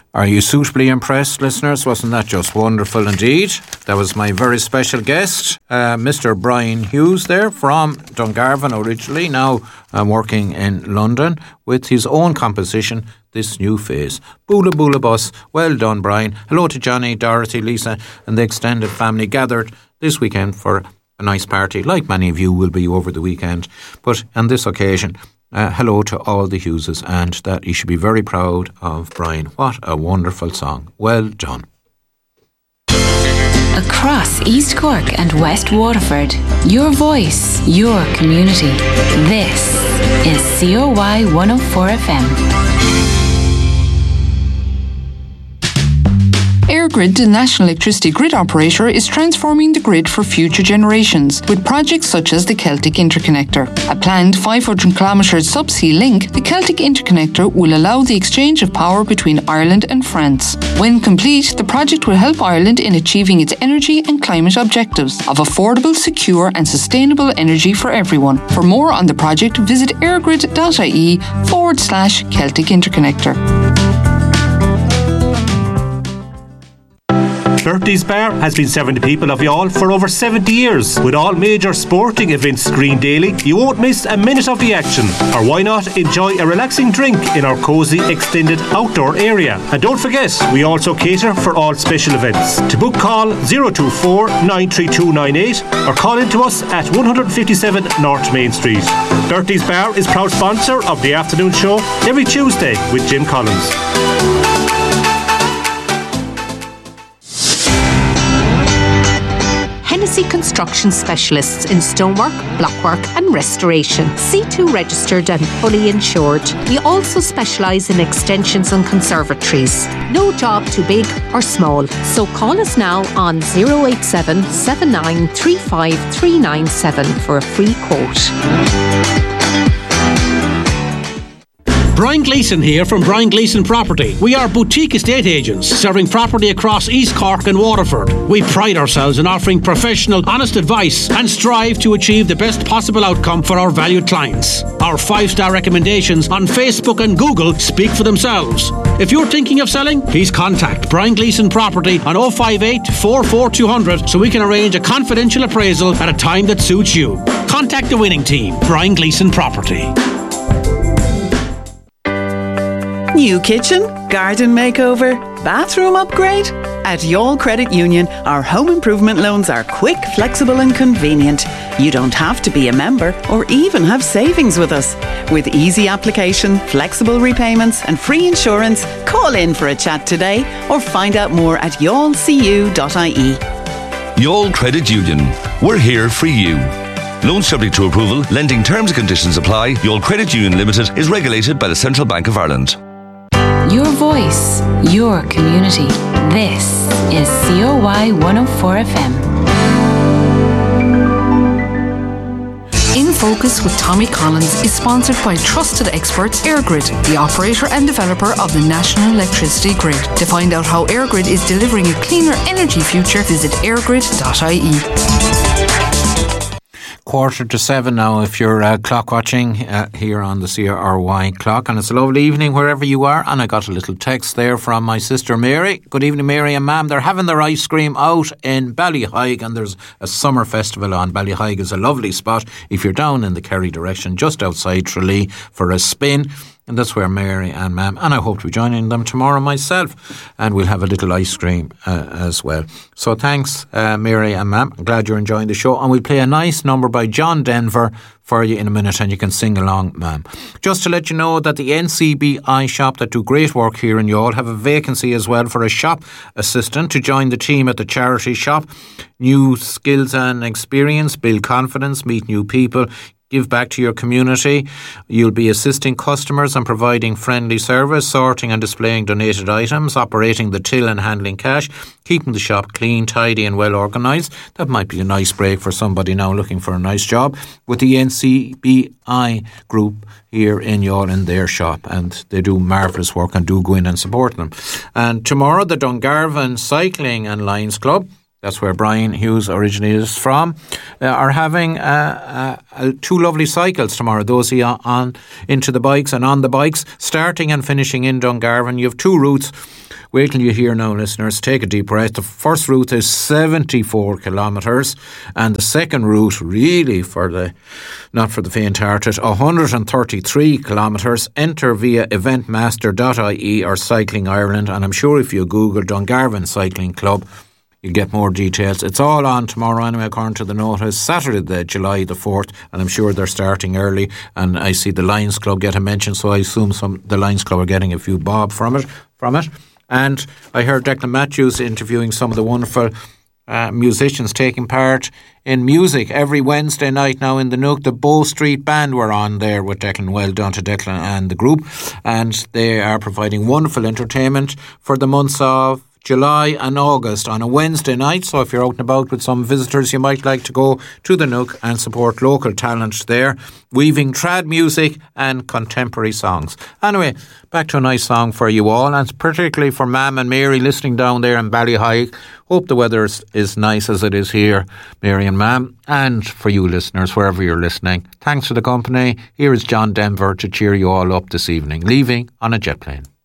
Are you suitably impressed, listeners? Wasn't that just wonderful indeed? That was my very special guest, Mr. Brian Hughes there from Dungarvan originally, now working in London with his own composition, This New Phase. Boola Boola Bus. Well done, Brian. Hello to Johnny, Dorothy, Lisa and the extended family gathered this weekend for a nice party, like many of you will be over the weekend. But on this occasion, hello to all the Hugheses, and that you should be very proud of Brian. What a wonderful song. Well done. Across East Cork and West Waterford, your voice, your community. This is COY 104 FM. EirGrid, the national electricity grid operator, is transforming the grid for future generations with projects such as the Celtic Interconnector. A planned 500-kilometre subsea link, the Celtic Interconnector will allow the exchange of power between Ireland and France. When complete, the project will help Ireland in achieving its energy and climate objectives of affordable, secure and sustainable energy for everyone. For more on the project, visit airgrid.ie/Celtic Interconnector. Flirty's Bar has been serving the people of Youghal for over 70 years. With all major sporting events screened daily, you won't miss a minute of the action. Or why not enjoy a relaxing drink in our cosy extended outdoor area. And don't forget, we also cater for all special events. To book, call 024 93298 or call in to us at 157 North Main Street. Flirty's Bar is proud sponsor of the afternoon show every Tuesday with Jim Collins. Hennessy Construction Specialists in stonework, blockwork and restoration. C2 registered and fully insured. We also specialise in extensions and conservatories. No job too big or small. So call us now on 087 7935 397 for a free quote. Brian Gleeson here from Brian Gleeson Property. We are boutique estate agents serving property across East Cork and Waterford. We pride ourselves in offering professional, honest advice and strive to achieve the best possible outcome for our valued clients. Our 5-star recommendations on Facebook and Google speak for themselves. If you're thinking of selling, please contact Brian Gleeson Property on 058 44200 so we can arrange a confidential appraisal at a time that suits you. Contact the winning team, Brian Gleeson Property. New kitchen, garden makeover, bathroom upgrade? At Youghal Credit Union, our home improvement loans are quick, flexible and convenient. You don't have to be a member or even have savings with us. With easy application, flexible repayments and free insurance, call in for a chat today or find out more at youghalcu.ie. Youghal Credit Union. We're here for you. Loans subject to approval, lending terms and conditions apply. Youghal Credit Union Limited is regulated by the Central Bank of Ireland. Your voice, your community. This is COY 104 FM. In Focus with Tommy Collins is sponsored by trusted experts EirGrid, the operator and developer of the National Electricity Grid. To find out how EirGrid is delivering a cleaner energy future, visit airgrid.ie. 6:45 now if you're clock watching here on the CRY clock, and it's a lovely evening wherever you are. And I got a little text there from my sister Mary. Good evening, Mary and Ma'am. They're having their ice cream out in Ballyhaig, and there's a summer festival on. Ballyhaig is a lovely spot if you're down in the Kerry direction, just outside Tralee, for a spin. And that's where Mary and Ma'am, and I hope to be joining them tomorrow myself, and we'll have a little ice cream as well. So thanks, Mary and Ma'am. I'm glad you're enjoying the show, and we'll play a nice number by John Denver for you in a minute, and you can sing along, Ma'am. Just to let you know that the NCBI shop that do great work here in Youghal have a vacancy as well for a shop assistant to join the team at the charity shop. New skills and experience, build confidence, meet new people, give back to your community. You'll be assisting customers and providing friendly service, sorting and displaying donated items, operating the till and handling cash, keeping the shop clean, tidy and well organised. That might be a nice break for somebody now looking for a nice job with the NCBI group here in Youghal in their shop, and they do marvellous work, and do go in and support them. And tomorrow the Dungarvan Cycling and Lions Club that's where Brian Hughes originally is from, are having 2 lovely cycles tomorrow. Those on into the bikes and on the bikes, starting and finishing in Dungarvan. You have 2 routes. Wait till you hear now, listeners. Take a deep breath. The first route is 74 kilometres, and the second route, really not for the faint-hearted, 133 kilometres. Enter via eventmaster.ie or Cycling Ireland, and I'm sure if you Google Dungarvan Cycling Club, you'll get more details. It's all on tomorrow anyway, according to the notice. Saturday, July the 4th, and I'm sure they're starting early. And I see the Lions Club get a mention, so I assume the Lions Club are getting a few bob from it. And I heard Declan Matthews interviewing some of the wonderful musicians taking part in music every Wednesday night now in the Nook. The Bow Street Band were on there with Declan. Well done to Declan and the group. And they are providing wonderful entertainment for the months of July and August on a Wednesday night. So if you're out and about with some visitors, you might like to go to the Nook and support local talent there, weaving trad music and contemporary songs. Anyway, back to a nice song for you all, and particularly for Mam and Mary listening down there in Ballyheigue. Hope the weather is nice as it is here, Mary and Mam, and for you listeners, wherever you're listening. Thanks for the company. Here is John Denver to cheer you all up this evening, leaving on a jet plane.